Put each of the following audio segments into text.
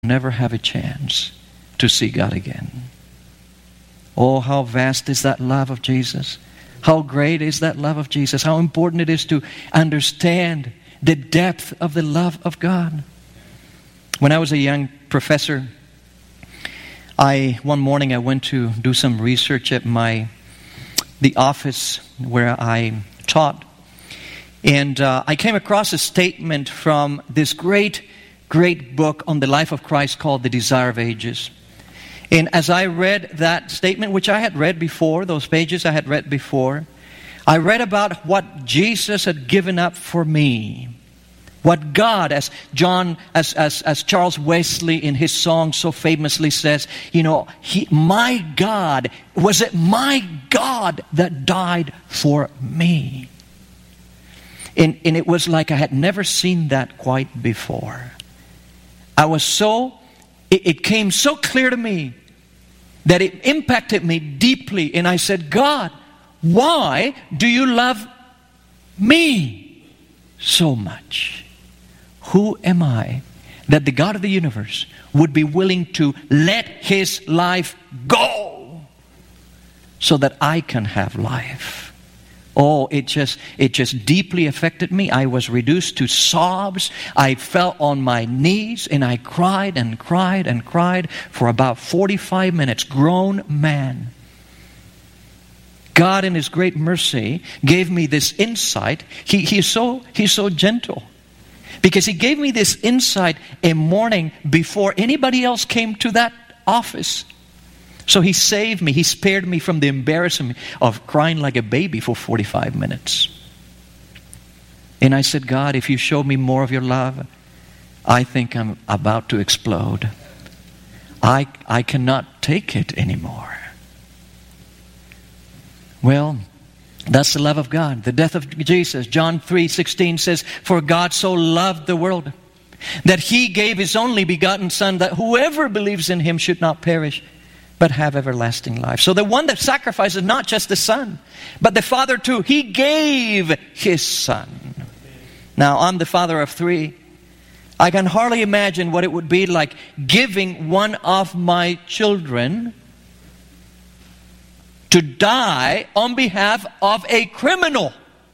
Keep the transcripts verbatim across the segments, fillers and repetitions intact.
never have a chance to see God again. Oh, how vast is that love of Jesus. How great is that love of Jesus. How important it is to understand the depth of the love of God. When I was a young professor, I one morning I went to do some research at my the office where I taught. And uh, I came across a statement from this great, great book on the life of Christ called The Desire of Ages. And as I read that statement, which I had read before, those pages I had read before, I read about what Jesus had given up for me. What God, as John, as, as, as Charles Wesley in his song so famously says, you know, he, my God, was it my God that died for me? And, and it was like I had never seen that quite before. I was so, it, it came so clear to me that it impacted me deeply. And I said, God, why do you love me so much? Who am I that the God of the universe would be willing to let His life go so that I can have life? Oh, it just it just deeply affected me. I was reduced to sobs. I fell on my knees and I cried and cried and cried for about forty-five minutes. Grown man. God in His great mercy gave me this insight. He, he's so he's so gentle. Because He gave me this insight a morning before anybody else came to that office. So He saved me. He spared me from the embarrassment of crying like a baby for forty-five minutes. And I said, God, if you show me more of your love, I think I'm about to explode. I, I cannot take it anymore. Well, that's the love of God. The death of Jesus. John three sixteen says, for God so loved the world that He gave His only begotten Son, that whoever believes in Him should not perish, but have everlasting life. So the one that sacrifices not just the Son, but the Father too. He gave His Son. Now, I'm the father of three. I can hardly imagine what it would be like giving one of my children to die on behalf of a criminal.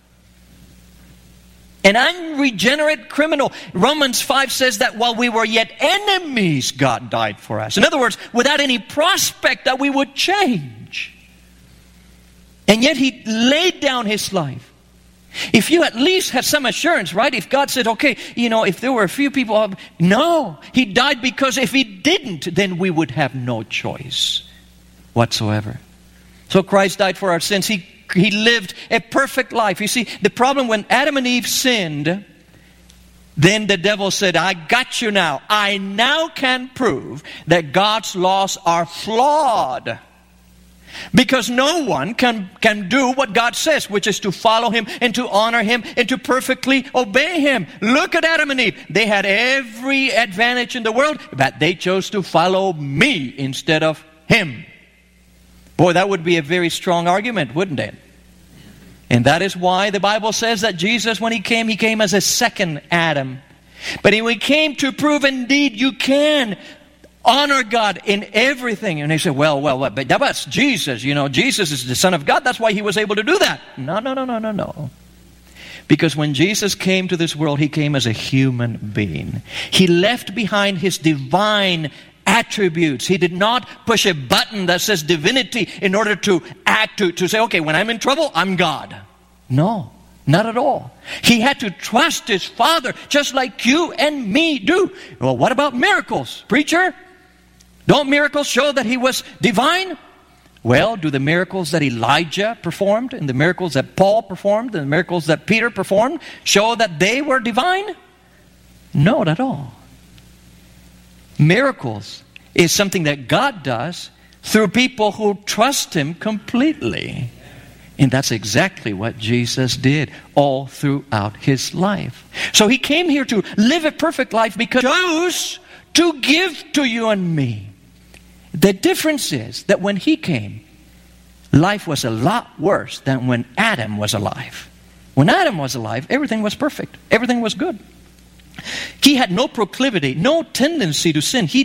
An unregenerate criminal. Romans five says that while we were yet enemies, God died for us. In other words, without any prospect that we would change. And yet He laid down His life. If you at least had some assurance, right? If God said, okay, you know, if there were a few people... No, He died because if He didn't, then we would have no choice whatsoever. So Christ died for our sins. He, he lived a perfect life. You see, the problem when Adam and Eve sinned, then the devil said, I got you now. I now can prove that God's laws are flawed. Because no one can, can do what God says, which is to follow Him and to honor Him and to perfectly obey Him. Look at Adam and Eve. They had every advantage in the world, but they chose to follow me instead of Him. Boy, that would be a very strong argument, wouldn't it? And that is why the Bible says that Jesus, when He came, He came as a second Adam. But He came to prove indeed you can honor God in everything. And they say, well, well, well, but that's Jesus. You know, Jesus is the Son of God. That's why He was able to do that. No, no, no, no, no, no. Because when Jesus came to this world, He came as a human being. He left behind His divine attributes. He did not push a button that says divinity in order to act, to, to say, okay, when I'm in trouble, I'm God. No, not at all. He had to trust His Father just like you and me do. Well, what about miracles? Preacher, don't miracles show that He was divine? Well, do the miracles that Elijah performed and the miracles that Paul performed and the miracles that Peter performed show that they were divine? Not at all. Miracles is something that God does through people who trust Him completely. And that's exactly what Jesus did all throughout His life. So He came here to live a perfect life because He chose to give to you and me. The difference is that when He came, life was a lot worse than when Adam was alive. When Adam was alive, everything was perfect. Everything was good. He had no proclivity, no tendency to sin. He